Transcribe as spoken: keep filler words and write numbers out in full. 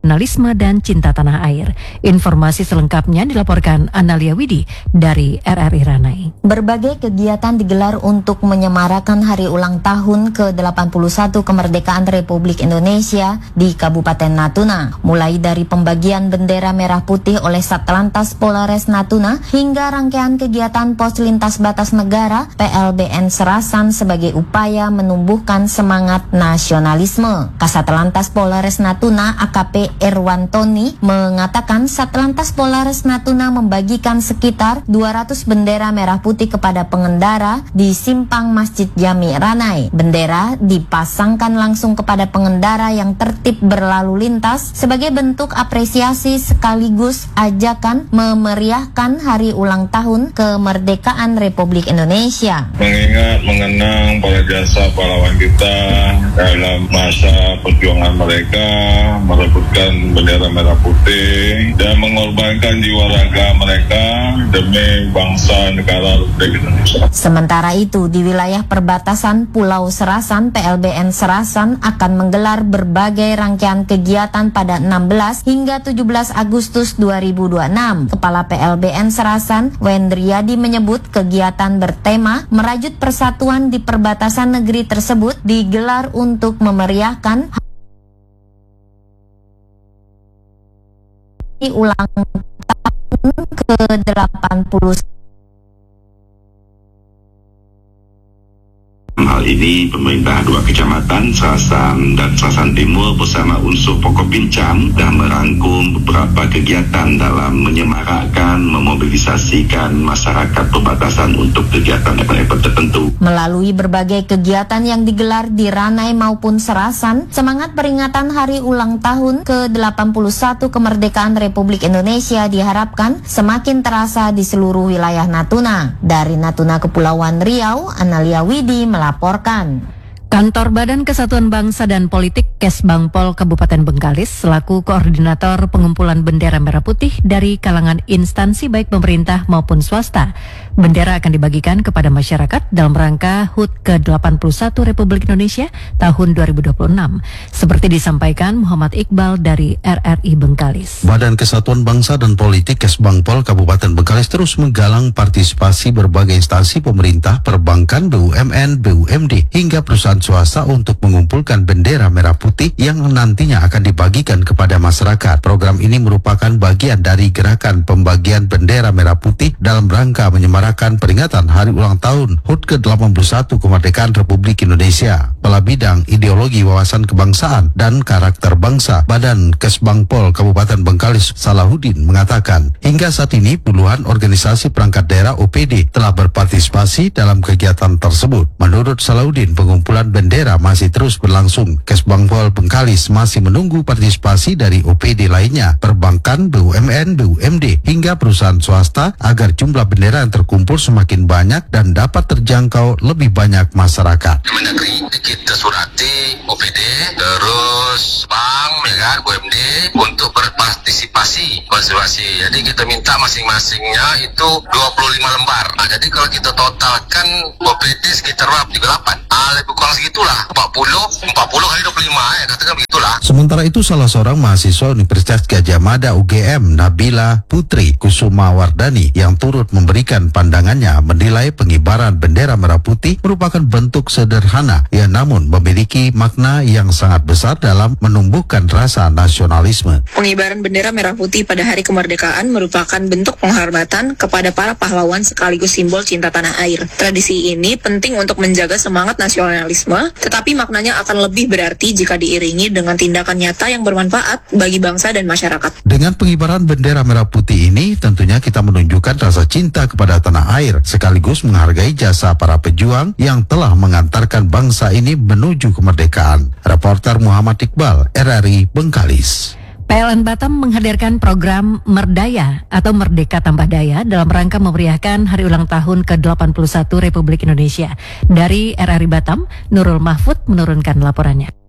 nasionalisme dan cinta tanah air. Informasi selengkapnya dilaporkan Analia Widi dari R R I Ranai. Berbagai kegiatan digelar untuk menyemarakan hari ulang tahun ke delapan puluh satu kemerdekaan Republik Indonesia di Kabupaten Natuna. Mulai dari pembagian bendera merah putih oleh Satlantas Polres Natuna hingga rangkaian kegiatan pos lintas batas negara P L B N Serasan sebagai upaya menumbuhkan semangat nasionalisme. Kasatlantas Polres Natuna A K P Irwantoni mengatakan Satlantas Polres Natuna membagikan sekitar dua ratus bendera merah putih kepada pengendara di simpang Masjid Jami Ranai. Bendera dipasangkan langsung kepada pengendara yang tertib berlalu lintas sebagai bentuk apresiasi sekaligus ajakan memeriahkan hari ulang tahun kemerdekaan Republik Indonesia. Mengingat mengenang para jasa pahlawan kita dalam masa perjuangan mereka merebutkan bendera merah putih dan mengorbankan jiwa raga mereka demi bangsa negara Republik Indonesia. Sementara itu di wilayah perbatasan Pulau Serasan, P L B N Serasan akan menggelar berbagai rangkaian kegiatan pada enam belas hingga tujuh belas Agustus dua ribu dua puluh enam. Kepala P L B N Serasan, Wendriadi, menyebut kegiatan bertema merajut persatuan di perbatasan negeri tersebut digelar untuk memeriahkan hari ulang tahun ke delapan puluh. Hal ini pemerintah dua kecamatan Serasan dan Serasan Timur bersama unsur pokok pincang dan merangkum beberapa kegiatan dalam menyemarakkan, memobilisasikan masyarakat perbatasan untuk kegiatan-kegiatan tertentu. Melalui berbagai kegiatan yang digelar di Ranai maupun Serasan, semangat peringatan hari ulang tahun ke delapan puluh satu kemerdekaan Republik Indonesia diharapkan semakin terasa di seluruh wilayah Natuna. Dari Natuna Kepulauan Riau, Analia Widi melaporkan. Kantor Badan Kesatuan Bangsa dan Politik Kesbangpol Kabupaten Bengkalis selaku koordinator pengumpulan bendera merah putih dari kalangan instansi baik pemerintah maupun swasta. Bendera akan dibagikan kepada masyarakat dalam rangka H U T ke delapan puluh satu Republik Indonesia tahun dua ribu dua puluh enam. Seperti disampaikan Muhammad Iqbal dari R R I Bengkalis. Badan Kesatuan Bangsa dan Politik Kesbangpol Kabupaten Bengkalis terus menggalang partisipasi berbagai instansi pemerintah, perbankan, B U M N, B U M D hingga perusahaan swasta untuk mengumpulkan bendera merah putih yang nantinya akan dibagikan kepada masyarakat. Program ini merupakan bagian dari gerakan pembagian bendera merah putih dalam rangka menyemarakan peringatan hari ulang tahun H U T ke delapan puluh satu kemerdekaan Republik Indonesia. Kepala Bidang Ideologi Wawasan Kebangsaan dan Karakter Bangsa Badan Kesbangpol Kabupaten Bengkalis Salahuddin mengatakan, hingga saat ini puluhan organisasi perangkat daerah O P D telah berpartisipasi dalam kegiatan tersebut. Menurut Salahuddin, pengumpulan bendera masih terus berlangsung. Kesbangpol Bengkalis masih menunggu partisipasi dari O P D lainnya, perbankan, B U M N, B U M D, hingga perusahaan swasta agar jumlah bendera yang terkumpul semakin banyak dan dapat terjangkau lebih banyak masyarakat. Mendagri kita surati O P D, terus bank, ya kan, B U M D untuk berpartisipasi partisipasi. Jadi kita minta masing-masingnya itu dua puluh lima lembar. Nah, jadi kalau kita totalkan O P D sekitar tiga puluh delapan. Ah, lebih kurang segitulah, empat puluh, empat puluh kali dua puluh lima, ya katakan begitulah. Sementara itu salah seorang mahasiswa Universitas Gadjah Mada U G M, Nabila Putri Kusuma Wardani, yang turut memberikan pandangannya menilai pengibaran bendera merah putih merupakan bentuk sederhana yang namun memiliki makna yang sangat besar dalam menumbuhkan rasa nasionalisme. Pengibaran bendera merah putih pada hari kemerdekaan merupakan bentuk penghormatan kepada para pahlawan sekaligus simbol cinta tanah air. Tradisi ini penting untuk menjaga semangat nasionalisme, tetapi maknanya akan lebih berarti jika diiringi dengan tindakan nyata yang bermanfaat bagi bangsa dan masyarakat. Dengan pengibaran bendera merah putih ini, tentunya kita menunjukkan rasa cinta kepada tanah air, sekaligus menghargai jasa para pejuang yang telah mengantarkan bangsa ini menuju kemerdekaan. Reporter Muhammad Iqbal, R R I Bengkalis. P L N Batam menghadirkan program Merdaya atau Merdeka Tambah Daya dalam rangka memeriahkan hari ulang tahun ke delapan puluh satu Republik Indonesia. Dari R R I Batam, Nurul Mahfud menurunkan laporannya.